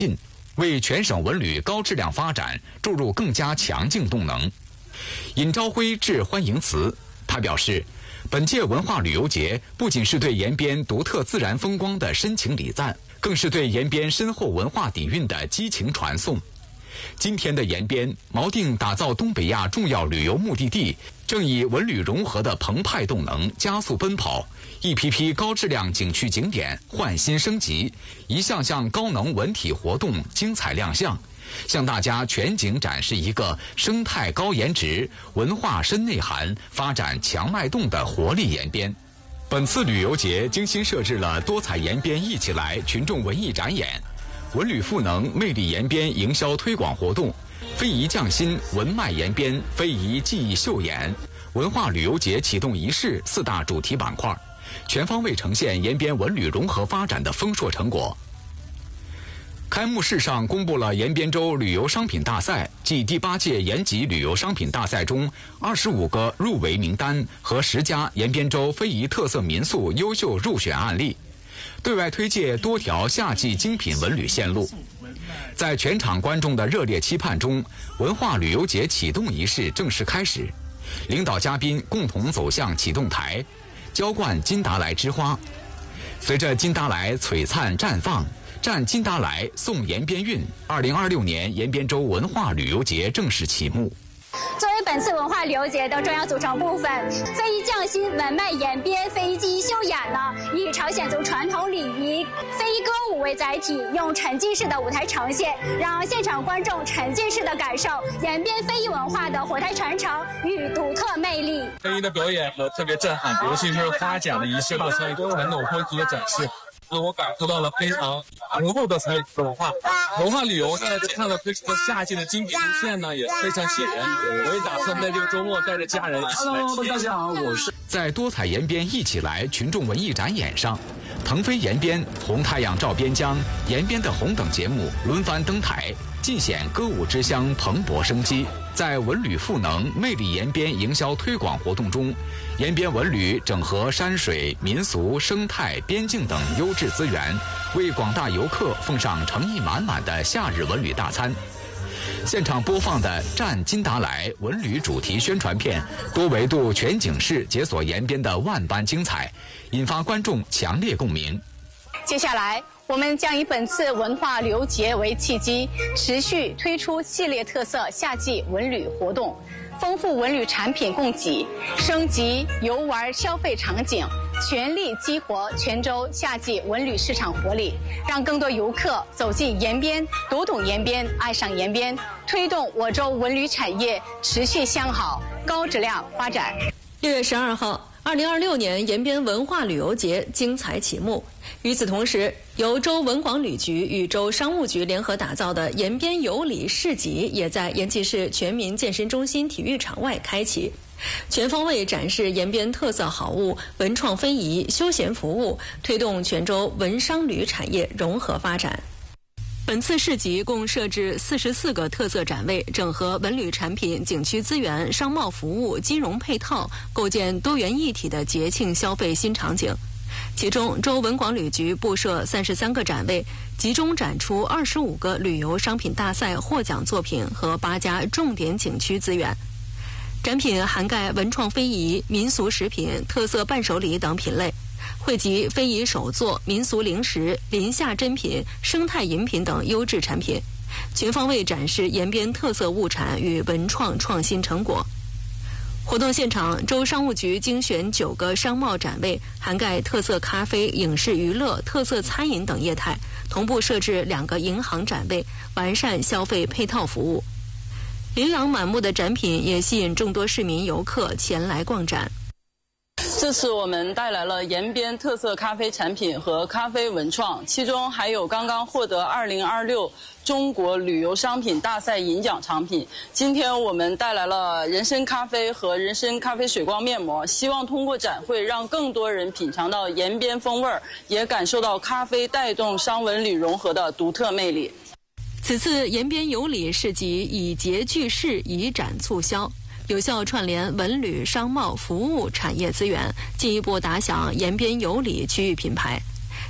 进，为全省文旅高质量发展注入更加强劲动能。尹朝辉致欢迎词，他表示，本届文化旅游节不仅是对延边独特自然风光的深情礼赞，更是对延边深厚文化底蕴的激情传颂。今天的延边锚定打造东北亚重要旅游目的地，正以文旅融合的澎湃动能加速奔跑，一批批高质量景区景点焕新升级，一项项高能文体活动精彩亮相，向大家全景展示一个生态高颜值、文化深内涵、发展强脉动的活力延边。本次旅游节精心设置了多彩延边一起来群众文艺展演、文旅赋能魅力延边营销推广活动、非遗匠心文脉延边非遗技艺秀演、文化旅游节启动仪式4大主题板块，全方位呈现延边文旅融合发展的丰硕成果。开幕式上公布了延边州旅游商品大赛暨第8届延吉旅游商品大赛中25个入围名单和10家延边州非遗特色民宿优秀入选案例，对外推介多条夏季精品文旅线路。在全场观众的热烈期盼中，文化旅游节启动仪式正式开始，领导嘉宾共同走向启动台，浇灌金达莱之花。随着金达莱璀璨绽放，战金达莱送延边韵，2026年延边州文化旅游节正式启幕。 作为本次文化旅游节的重要组成部分，非遗匠心文脉延边非遗技艺秀演呢，以朝鲜族传统礼仪非遗歌舞为载体，用沉浸式的舞台呈现，让现场观众沉浸式的感受延边非遗文化的活态传承与独特魅力。 非遗的表演和特别震撼，尤其是花奖的仪式上参与传统风俗的展示。我感受到了非常浓厚的参与文化。文化旅游现在看到这个夏季的精品路线呢，也非常吸引人。我也打算在这个周末带着家人一起来。Hello， 大家好，我是。 在多彩延边一起来群众文艺展演上，腾飞延边、红太阳照边疆、延边的红等节目轮番登台，尽显歌舞之乡蓬勃生机。在文旅赋能魅力延边营销推广活动中，延边文旅整合山水、民俗、生态、边境等优质资源，为广大游客奉上诚意满满的夏日文旅大餐。现场播放的战金达莱文旅主题宣传片，多维度全景式解锁延边的万般精彩，引发观众强烈共鸣。 接下来我们将以本次文化旅游节为契机，持续推出系列特色夏季文旅活动，丰富文旅产品供给，升级游玩消费场景，全力激活泉州夏季文旅市场活力，让更多游客走进延边，读懂延边，爱上延边，推动我州文旅产业持续向好、高质量发展。 6月12号，2026年延边文化旅游节精彩启幕。与此同时，由州文广旅局与州商务局联合打造的延边有礼市集也在延吉市全民健身中心体育场外开启，全方位展示延边特色好物、文创非遗、休闲服务，推动泉州文商旅产业融合发展。本次市集共设置44个特色展位，整合文旅产品、景区资源、商贸服务、金融配套，构建多元一体的节庆消费新场景。其中，州文广旅局布设33个展位，集中展出25个旅游商品大赛获奖作品和8家重点景区资源。展品涵盖文创非遗、民俗食品、特色伴手礼等品类，汇集非遗手作、民俗零食、林下珍品、生态饮品等优质产品，全方位展示延边特色物产与文创创新成果。活动现场，州商务局精选9个商贸展位，涵盖特色咖啡、影视娱乐、特色餐饮等业态，同步设置2个银行展位，完善消费配套服务。琳琅满目的展品也吸引众多市民游客前来逛展。 这次我们带来了延边特色咖啡产品和咖啡文创，其中还有刚刚获得2026中国旅游商品大赛银奖产品。今天我们带来了人参咖啡和人参咖啡水光面膜，希望通过展会让更多人品尝到延边风味，也感受到咖啡带动商文旅融合的独特魅力。 此次延边有礼市集以节聚市，以展促销，有效串联文旅、商贸、服务产业资源，进一步打响延边有礼区域品牌。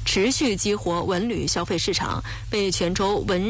持续激活文旅消费市场，为泉州文